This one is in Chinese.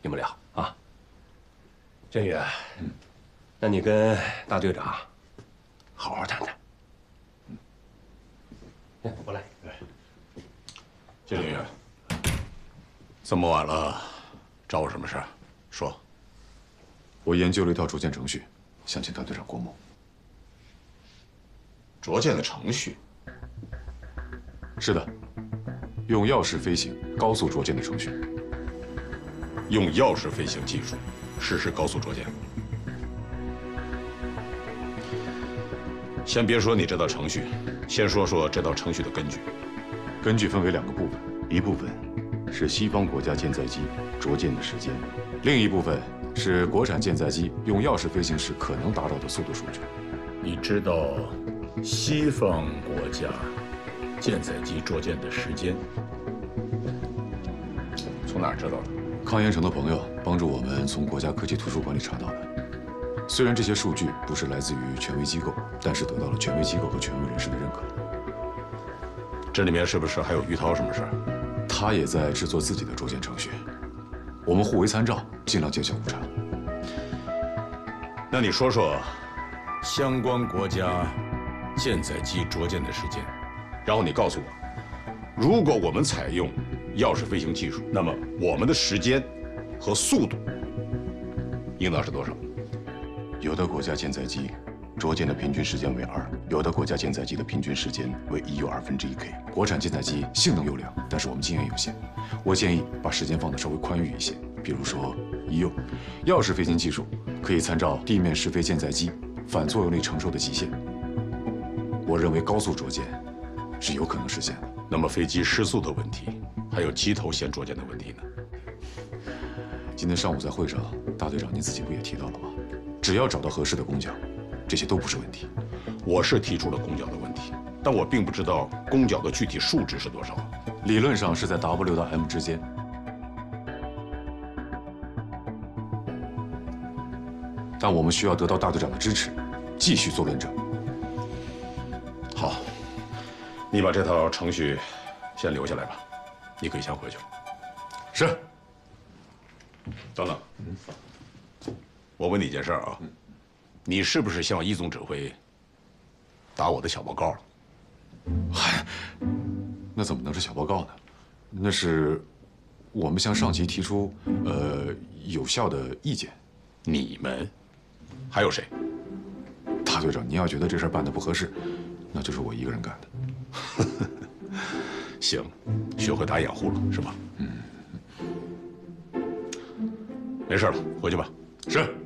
你们俩啊。振宇，那你跟大队长好好谈谈。过来。 经理，这么晚了，找我什么事儿？说。 我研究了一套卓建程序，想请大队长过目。 卓建的程序？ 是的，用钥匙飞行高速卓建的程序。 用钥匙飞行技术实施高速卓建。先别说你这套程序，先说说这套程序的根据。 根据分为2个部分，一部分是西方国家舰载机着舰的时间，另一部分是国产舰载机用钥匙飞行时可能达到的速度数据。 你知道西方国家舰载机着舰的时间？从哪儿知道的？ 康延成的朋友帮助我们从国家科技图书馆里查到的。虽然这些数据不是来自于权威机构，但是得到了权威机构和权威人士的认可。 这里面是不是还有于涛什么事儿？ 他也在制作自己的着舰程序，我们互为参照，尽量见效无差。 那你说说相关国家舰载机着舰的时间，然后你告诉我，如果我们采用钥匙飞行技术，那么我们的时间和速度应当是多少？ 有的国家舰载机着舰的平均时间为2，有的国家舰载机的平均时间为1U1/K。国产舰载机性能优良，但是我们经验有限，我建议把时间放得稍微宽裕一些，比如说1U。钥匙飞行技术可以参照地面试飞舰载机反作用力承受的极限。我认为高速着舰是有可能实现的。 那么飞机失速的问题，还有机头先着舰的问题呢？ 今天上午在会上，大队长您自己不也提到了吗？只要找到合适的工匠，这些都不是问题。 我是提出了工角的问题，但我并不知道工角的具体数值是多少。 理论上是在 W 到 M 之间。但我们需要得到大队长的支持，继续做论证。 好，你把这套程序先留下来吧，你可以先回去了。 是。 等等，我问你一件事啊，你是不是向一总指挥打我的小报告了？ 嗨，那怎么能是小报告呢？那是我们向上级提出有效的意见。 你们还有谁？ 大队长，您要觉得这事儿办得不合适，那就是我一个人干的。 行，学会打掩护了是吧？没事了，回去吧。 是。